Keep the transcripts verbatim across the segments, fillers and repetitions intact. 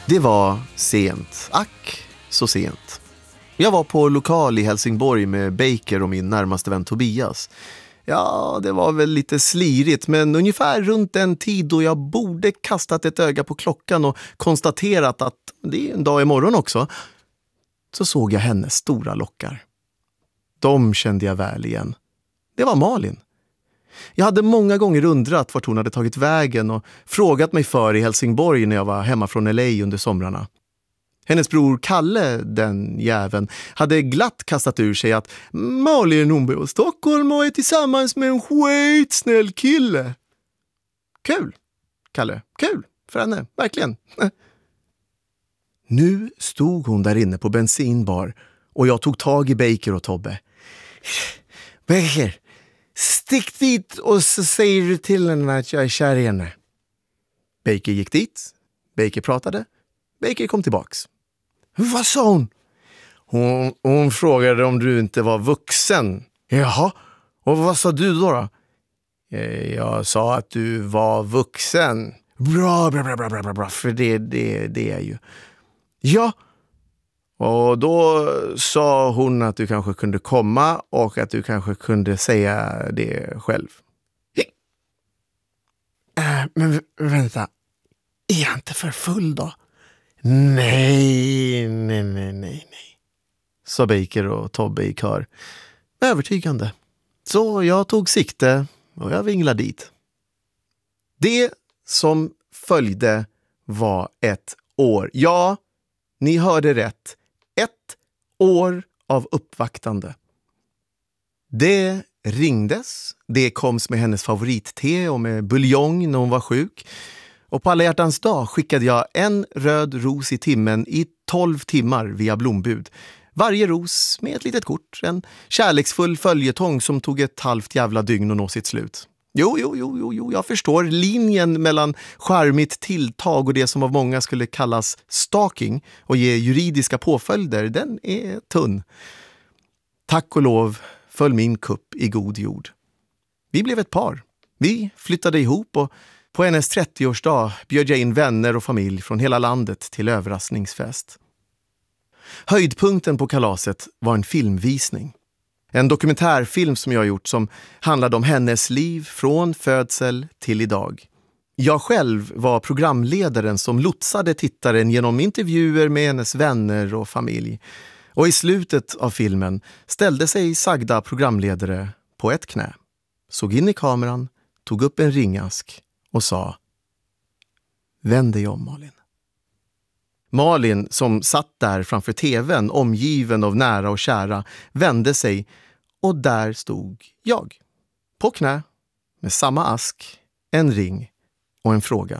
Det var sent, ack så sent. Jag var på lokal i Helsingborg med Baker och min närmaste vän Tobias. Ja, det var väl lite slirigt, men ungefär runt den tid då jag borde kastat ett öga på klockan och konstaterat att det är en dag imorgon också, så såg jag hennes stora lockar. De kände jag väl igen. Det var Malin. Jag hade många gånger undrat vart hon hade tagit vägen och frågat mig för i Helsingborg när jag var hemma från L A under somrarna. Hennes bror Kalle, den jäveln, hade glatt kastat ur sig att Malin hon bor i Stockholm och är tillsammans med en skitsnäll kille. Kul, Kalle. Kul för henne, verkligen. Nu stod hon där inne på bensinbar och jag tog tag i Baker och Tobbe. Baker, stick dit och så säger du till henne att jag är kär i henne. Baker gick dit. Baker pratade. Baker kom tillbaks. Vad sa hon? hon? Hon frågade om du inte var vuxen. Jaha, och vad sa du då då? Jag sa att du var vuxen. Bra, bra, bra, bra, bra, bra. För det, det, det är ju. Ja, och då sa hon att du kanske kunde komma och att du kanske kunde säga det själv. Äh, men vänta, är jag inte för full då? Nej, nej, nej, nej, nej. Sa Baker och Tobbe i kör. Övertygande. Så jag tog sikte och jag vinglade dit. Det som följde var ett år. Ja, ni hörde rätt. Ett år av uppvaktande. Det ringdes. Det koms med hennes favoritte och med buljong när hon var sjuk. Och på alla hjärtans dag skickade jag en röd ros i timmen i tolv timmar via blombud. Varje ros med ett litet kort. En kärleksfull följetong som tog ett halvt jävla dygn att nå sitt slut. Jo, jo, jo, jo, jo, jag förstår. Linjen mellan charmigt tilltag och det som av många skulle kallas stalking och ge juridiska påföljder, den är tunn. Tack och lov föll min kupp i god jord. Vi blev ett par. Vi flyttade ihop och på hennes trettioårsdag bjöd jag in vänner och familj från hela landet till överraskningsfest. Höjdpunkten på kalaset var en filmvisning. En dokumentärfilm som jag gjort som handlade om hennes liv från födsel till idag. Jag själv var programledaren som lotsade tittaren genom intervjuer med hennes vänner och familj. Och i slutet av filmen ställde sig sagda programledare på ett knä, såg in i kameran, tog upp en ringask och sa: vänd dig om, Malin. Malin, som satt där framför tvn, omgiven av nära och kära, vände sig och där stod jag. På knä, med samma ask, en ring och en fråga.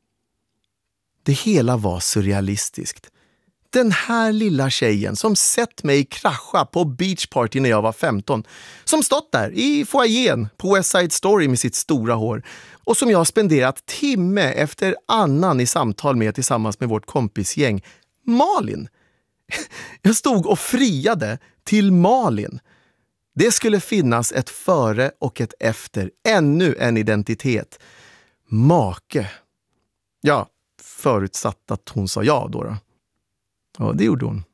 Det hela var surrealistiskt. Den här lilla tjejen som sett mig krascha på beachparty när jag var femton, som stått där i foajén på West Side Story med sitt stora hår och som jag har spenderat timme efter annan i samtal med tillsammans med vårt kompisgäng. Malin! Jag stod och friade till Malin. Det skulle finnas ett före och ett efter, ännu en identitet. Make. Ja, förutsatt att hon sa ja då då. Ja, det gjorde hon.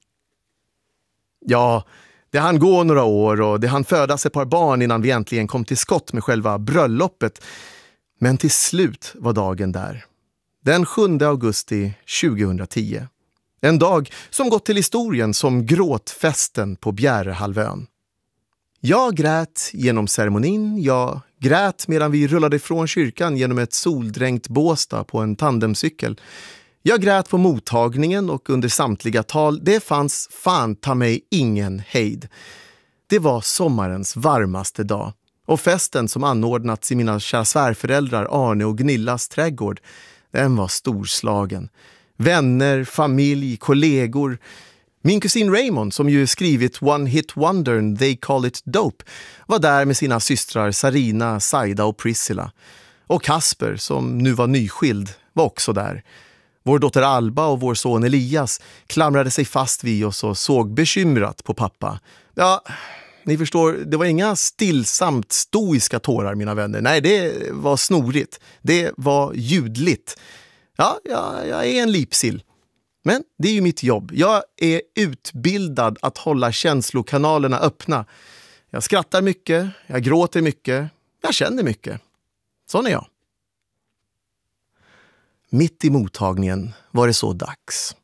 Ja, det hann gå några år och det hann födas ett par barn innan vi äntligen kom till skott med själva bröllopet. Men till slut var dagen där. Den sjunde augusti tjugohundratio. En dag som gått till historien som gråtfesten på Bjärehalvön. Jag grät genom ceremonin, jag grät medan vi rullade från kyrkan genom ett soldränkt Båstad på en tandemcykel. Jag grät på mottagningen och under samtliga tal. Det fanns fan ta mig ingen hejd. Det var sommarens varmaste dag. Och festen som anordnats i mina kära svärföräldrar Arne och Gnillas trädgård, den var storslagen. Vänner, familj, kollegor. Min kusin Raymond, som ju skrivit One Hit Wonder, They Call It Dope, var där med sina systrar Sarina, Saida och Priscilla. Och Kasper, som nu var nyskild, var också där. Vår dotter Alba och vår son Elias klamrade sig fast vid oss och såg bekymrat på pappa. Ja, ni förstår, det var inga stillsamt stoiska tårar, mina vänner. Nej, det var snorigt. Det var ljudligt. Ja, ja jag är en lipsill. Men det är ju mitt jobb. Jag är utbildad att hålla känslokanalerna öppna. Jag skrattar mycket, jag gråter mycket, jag känner mycket. Sån är jag. Mitt i mottagningen var det så dags.